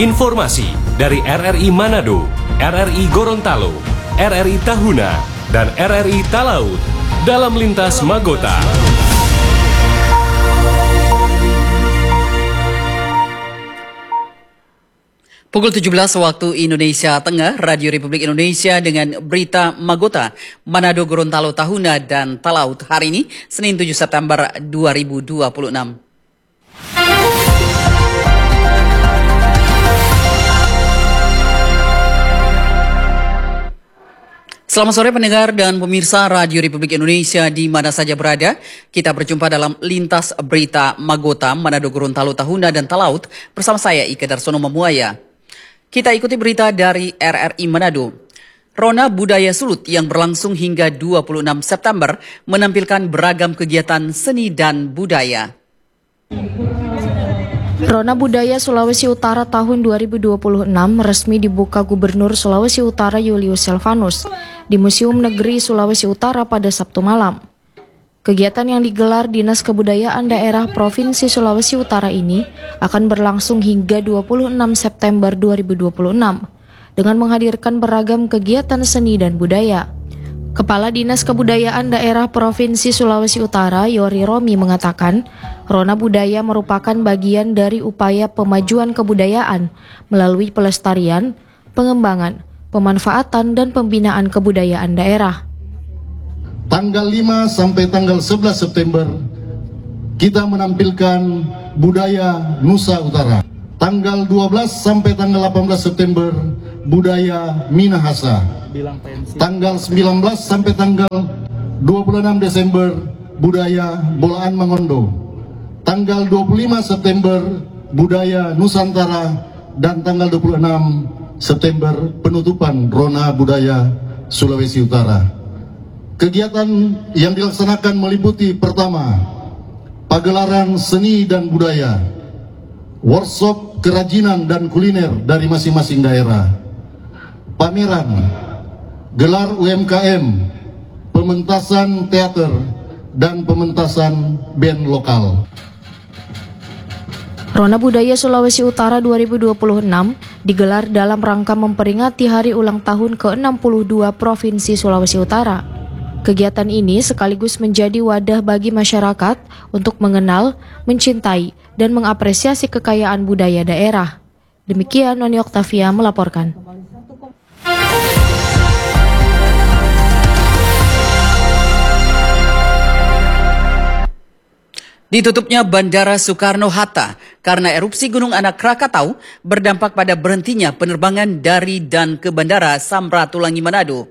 Informasi dari RRI Manado, RRI Gorontalo, RRI Tahuna, dan RRI Talaut dalam Lintas Magota. Pukul 17 waktu Indonesia Tengah, Radio Republik Indonesia dengan berita Magota, Manado, Gorontalo, Tahuna, dan Talaut hari ini, Senin 7 September 2026. Selamat sore pendengar dan pemirsa Radio Republik Indonesia di mana saja berada. Kita berjumpa dalam Lintas Berita Magota, Manado, Gorontalo, Tahuna, dan Talaut bersama saya Ika Darsono Mamuaya. Kita ikuti berita dari RRI Manado. Rona Budaya Sulut yang berlangsung hingga 26 September menampilkan beragam kegiatan seni dan budaya. Rona Budaya Sulawesi Utara tahun 2026 resmi dibuka Gubernur Sulawesi Utara Julius Selvanus di Museum Negeri Sulawesi Utara pada Sabtu malam. Kegiatan yang digelar Dinas Kebudayaan Daerah Provinsi Sulawesi Utara ini akan berlangsung hingga 26 September 2026 dengan menghadirkan beragam kegiatan seni dan budaya. Kepala Dinas Kebudayaan Daerah Provinsi Sulawesi Utara, Yori Romi, mengatakan, Rona Budaya merupakan bagian dari upaya pemajuan kebudayaan melalui pelestarian, pengembangan, pemanfaatan, dan pembinaan kebudayaan daerah. Tanggal 5 sampai tanggal 11 September, kita menampilkan budaya Nusa Utara. Tanggal 12 sampai tanggal 18 September, budaya Minahasa. Tanggal 19 sampai tanggal 26 Desember, budaya Bolaan Mangondo. Tanggal 25 September, budaya Nusantara. Dan tanggal 26 September, penutupan Rona Budaya Sulawesi Utara. Kegiatan yang dilaksanakan meliputi pertama, pagelaran seni dan budaya, workshop kerajinan dan kuliner dari masing-masing daerah, pameran, gelar UMKM, pementasan teater, dan pementasan band lokal. Rona Budaya Sulawesi Utara 2026 digelar dalam rangka memperingati hari ulang tahun ke-62 Provinsi Sulawesi Utara. Kegiatan ini sekaligus menjadi wadah bagi masyarakat untuk mengenal, mencintai, dan mengapresiasi kekayaan budaya daerah. Demikian Noni Oktavia melaporkan. Ditutupnya Bandara Soekarno-Hatta karena erupsi Gunung Anak Krakatau berdampak pada berhentinya penerbangan dari dan ke Bandara Samratulangi Manado.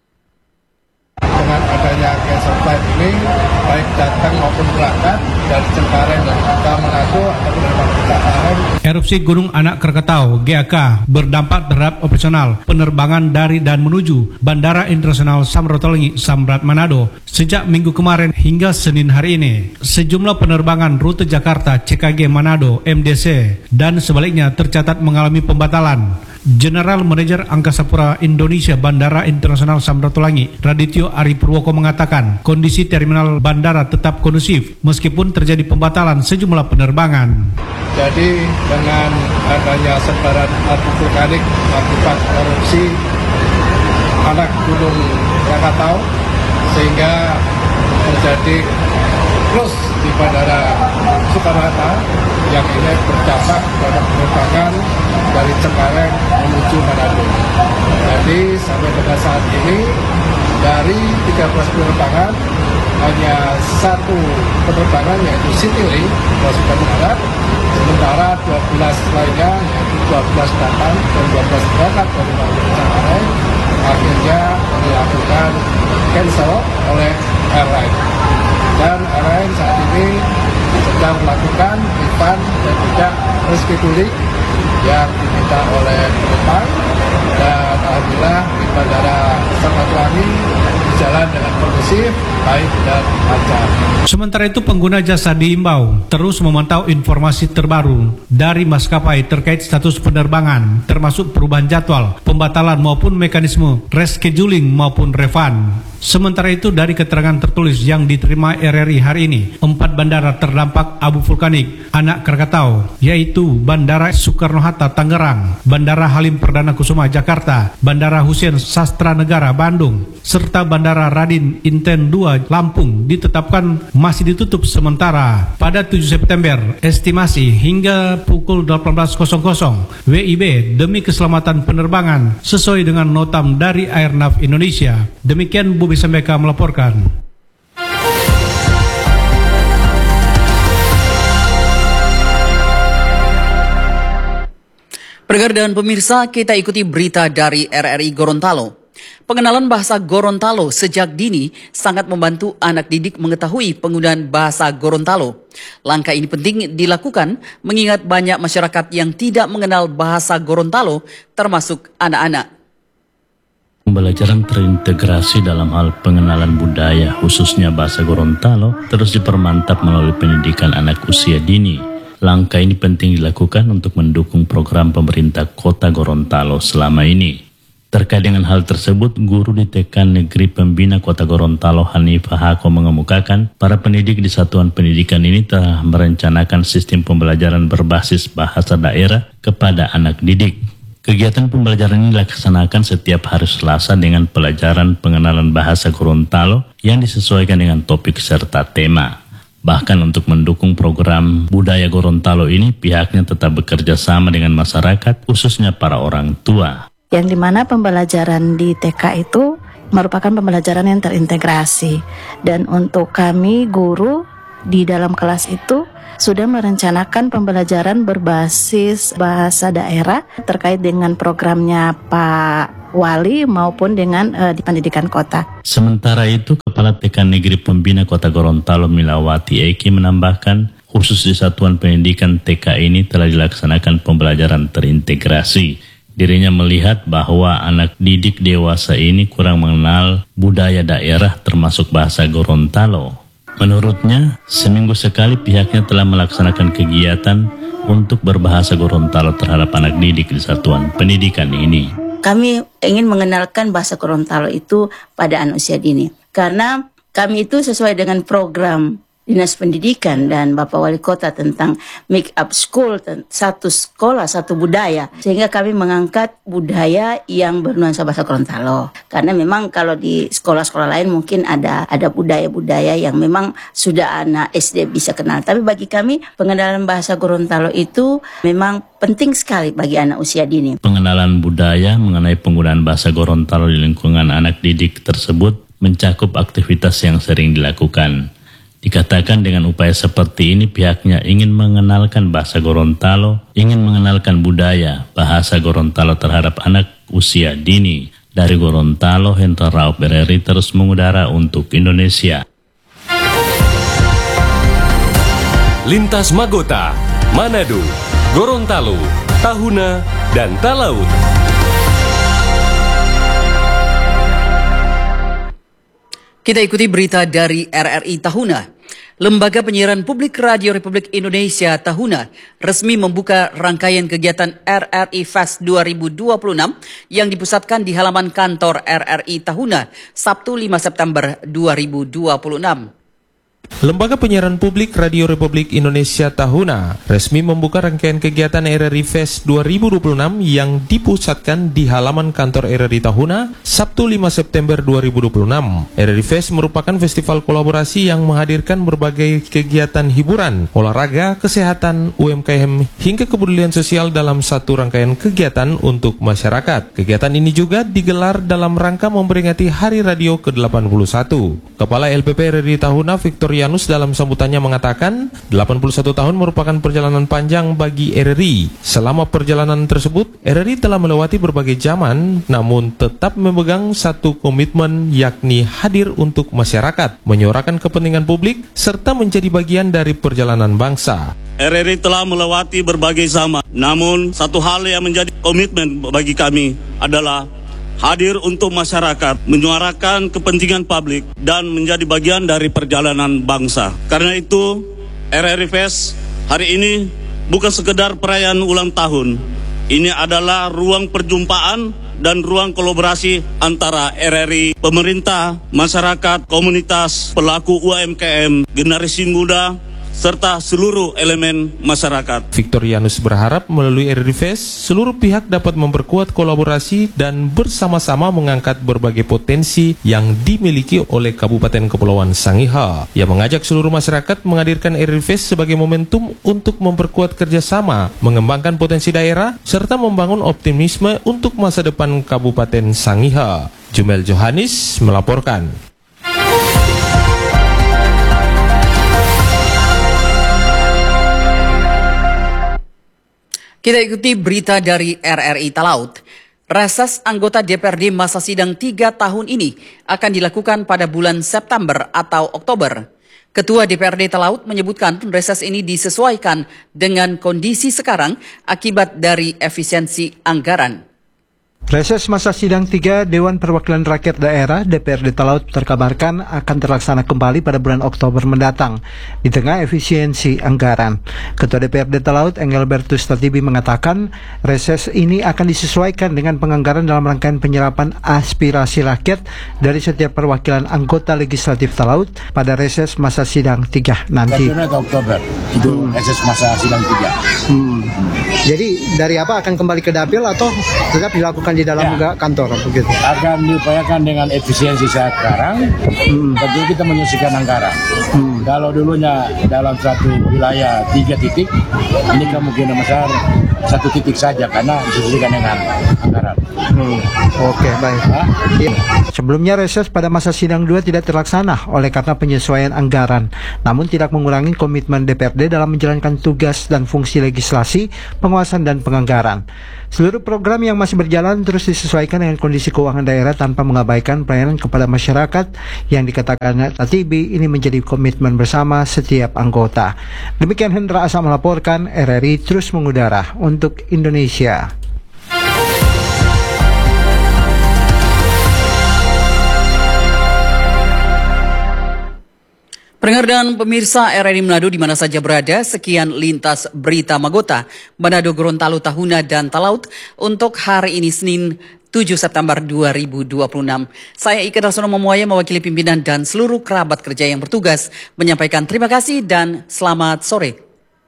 Dengan adanya cancel flight ini, baik datang maupun berangkat dari Cengkareng dan Kota Manado ataupun dari Cengkareng. Erupsi Gunung Anak Krakatau (GAK) berdampak terhadap operasional penerbangan dari dan menuju Bandara Internasional Samratulangi Samrat Manado sejak Minggu kemarin hingga Senin hari ini. Sejumlah penerbangan rute Jakarta CKG Manado MDC dan sebaliknya tercatat mengalami pembatalan. General Manager Angkasa Pura Indonesia Bandara Internasional Samratulangi Radityo Ari Purwoko mengatakan kondisi terminal bandara tetap kondusif meskipun terjadi pembatalan sejumlah penerbangan. Jadi dengan adanya sebaran abu vulkanik akibat erupsi anak Gunung Krakatau sehingga terjadi close di Bandara Soekarno-Hatta yang ini berdampak pada penerbangan dari Cengkareng menuju Manado. Jadi sampai pada saat ini dari 13 penerbangan hanya satu penerbangan yaitu Citylink dari Soekarno Barat, sementara 12 lainnya yaitu 12 datang dan 12 berangkat dari Cengkareng akhirnya dilakukan cancel oleh airline. Dan airline saat ini sedang melakukan refund dan juga rescheduling yang diminta oleh penumpang, dan alhamdulillah di Bandara Samratulangi berjalan dengan kondusif, baik dan lancar. Sementara itu pengguna jasa diimbau terus memantau informasi terbaru dari maskapai terkait status penerbangan, termasuk perubahan jadwal, pembatalan maupun mekanisme rescheduling maupun refund. Sementara itu dari keterangan tertulis yang diterima RRI hari ini, 4 bandara terdampak abu vulkanik anak Krakatau, yaitu Bandara Soekarno-Hatta Tangerang, Bandara Halim Perdana Kusuma Jakarta, Bandara Hussein Sastra Negara Bandung, serta Bandara Radin Inten II Lampung ditetapkan masih ditutup sementara pada 7 September. Estimasi hingga pukul 18.00 WIB demi keselamatan penerbangan sesuai dengan notam dari Airnav Indonesia. Demikian Bobi Sambeka melaporkan. Pendengar dan pemirsa, kita ikuti berita dari RRI Gorontalo. Pengenalan bahasa Gorontalo sejak dini sangat membantu anak didik mengetahui penggunaan bahasa Gorontalo. Langkah ini penting dilakukan mengingat banyak masyarakat yang tidak mengenal bahasa Gorontalo, termasuk anak-anak. Pembelajaran terintegrasi dalam hal pengenalan budaya, khususnya bahasa Gorontalo, terus dipermantap melalui pendidikan anak usia dini. Langkah ini penting dilakukan untuk mendukung program pemerintah Kota Gorontalo selama ini. Terkait dengan hal tersebut, guru di TK Negeri Pembina Kota Gorontalo Hanifah Hako mengemukakan para pendidik di satuan pendidikan ini telah merencanakan sistem pembelajaran berbasis bahasa daerah kepada anak didik. Kegiatan pembelajaran ini dilaksanakan setiap hari Selasa dengan pelajaran pengenalan bahasa Gorontalo yang disesuaikan dengan topik serta tema. Bahkan untuk mendukung program budaya Gorontalo ini, pihaknya tetap bekerja sama dengan masyarakat, khususnya para orang tua. Yang dimana pembelajaran di TK itu merupakan pembelajaran yang terintegrasi. Dan untuk kami guru di dalam kelas itu sudah merencanakan pembelajaran berbasis bahasa daerah terkait dengan programnya Pak Wali maupun dengan di pendidikan kota. Sementara itu, Kepala TK Negeri Pembina Kota Gorontalo Milawati Eki menambahkan, khusus di satuan pendidikan TK ini telah dilaksanakan pembelajaran terintegrasi. Dirinya melihat bahwa anak didik dewasa ini kurang mengenal budaya daerah termasuk bahasa Gorontalo. Menurutnya, seminggu sekali pihaknya telah melaksanakan kegiatan untuk berbahasa Gorontalo terhadap anak didik di satuan pendidikan ini. Kami ingin mengenalkan bahasa Gorontalo itu pada anak usia dini. Karena kami itu sesuai dengan program Dinas Pendidikan dan Bapak Wali Kota tentang make up school, satu sekolah, satu budaya. Sehingga kami mengangkat budaya yang bernuansa bahasa Gorontalo. Karena memang kalau di sekolah-sekolah lain mungkin ada budaya-budaya yang memang sudah anak SD bisa kenal. Tapi bagi kami pengenalan bahasa Gorontalo itu memang penting sekali bagi anak usia dini. Pengenalan budaya mengenai penggunaan bahasa Gorontalo di lingkungan anak didik tersebut mencakup aktivitas yang sering dilakukan. Dikatakan dengan upaya seperti ini pihaknya ingin mengenalkan bahasa Gorontalo, ingin mengenalkan budaya bahasa Gorontalo terhadap anak usia dini. Dari Gorontalo, Hendra Raup RRI terus mengudara untuk Indonesia. Lintas Magota, Manado, Gorontalo, Tahuna, dan Talaut. Kita ikuti berita dari RRI Tahuna. Lembaga Penyiaran Publik Radio Republik Indonesia Tahuna resmi membuka rangkaian kegiatan RRI Fest 2026 yang dipusatkan di halaman kantor RRI Tahuna Sabtu 5 September 2026. Lembaga Penyiaran Publik Radio Republik Indonesia Tahuna resmi membuka rangkaian kegiatan RRI Fest 2026 yang dipusatkan di halaman kantor RRI Tahuna Sabtu 5 September 2026. RRI Fest merupakan festival kolaborasi yang menghadirkan berbagai kegiatan hiburan, olahraga, kesehatan, UMKM, hingga kepedulian sosial dalam satu rangkaian kegiatan untuk masyarakat. Kegiatan ini juga digelar dalam rangka memperingati Hari Radio ke-81. Kepala LPP RRI Tahuna Victor Yanus dalam sambutannya mengatakan 81 tahun merupakan perjalanan panjang bagi RRI. Selama perjalanan tersebut, RRI telah melewati berbagai zaman, namun tetap memegang satu komitmen, yakni hadir untuk masyarakat, menyuarakan kepentingan publik, serta menjadi bagian dari perjalanan bangsa. RRI telah melewati berbagai zaman, namun satu hal yang menjadi komitmen bagi kami adalah hadir untuk masyarakat, menyuarakan kepentingan publik, dan menjadi bagian dari perjalanan bangsa. Karena itu, RRI Fest hari ini bukan sekedar perayaan ulang tahun, Ini adalah ruang perjumpaan dan ruang kolaborasi antara RRI, pemerintah, masyarakat, komunitas, pelaku UMKM, generasi muda, serta seluruh elemen masyarakat. Victorianus berharap melalui RRI Fest, seluruh pihak dapat memperkuat kolaborasi dan bersama-sama mengangkat berbagai potensi yang dimiliki oleh Kabupaten Kepulauan Sangihe. Ia mengajak seluruh masyarakat menghadirkan RRI Fest sebagai momentum untuk memperkuat kerjasama, mengembangkan potensi daerah, serta membangun optimisme untuk masa depan Kabupaten Sangihe. Jumel Johannes melaporkan. Kita ikuti berita dari RRI Talaut. Reses anggota DPRD masa sidang 3 tahun ini akan dilakukan pada bulan September atau Oktober. Ketua DPRD Talaut menyebutkan reses ini disesuaikan dengan kondisi sekarang akibat dari efisiensi anggaran. Reses masa sidang 3 Dewan Perwakilan Rakyat Daerah DPRD Talaut terkabarkan akan terlaksana kembali pada bulan Oktober mendatang di tengah efisiensi anggaran. Ketua DPRD Talaut Engelbertus Tatibi mengatakan reses ini akan disesuaikan dengan penganggaran dalam rangkaian penyerapan aspirasi rakyat dari setiap perwakilan anggota legislatif Talaut pada reses masa sidang 3 nanti. Oktober itu reses masa sidang 3. Jadi dari apa akan kembali ke dapil atau tetap dilakukan di dalam kantor begitu? Akan diupayakan dengan efisiensi sekarang. Tentu kita menyusun anggaran. Kalau dulunya dalam satu wilayah 3 titik, ini kemungkinan besar 1 titik saja karena disesuaikan dengan anggaran. Oke, baik. Sebelumnya reses pada masa sidang 2 tidak terlaksana oleh karena penyesuaian anggaran, namun tidak mengurangi komitmen DPRD dalam menjalankan tugas dan fungsi legislasi, pengawasan dan penganggaran. Seluruh program yang masih berjalan terus disesuaikan dengan kondisi keuangan daerah tanpa mengabaikan pelayanan kepada masyarakat yang dikatakan Tatibi ini menjadi komitmen bersama setiap anggota. Demikian Hendra Asa melaporkan, RRI terus mengudara untuk Indonesia. Pendengar dan pemirsa RRI Manado di mana saja berada, sekian lintas berita Magota, Manado, Gorontalo, Tahuna, dan Talaut untuk hari ini Senin 7 September 2026. Saya Ika Darsono Memuaya mewakili pimpinan dan seluruh kerabat kerja yang bertugas menyampaikan terima kasih dan selamat sore.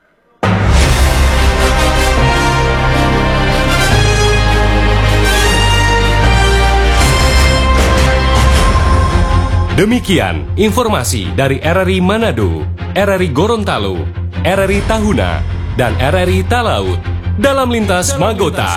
Demikian informasi dari RRI Manado, RRI Gorontalo, RRI Tahuna, dan RRI Talaut dalam lintas Magota.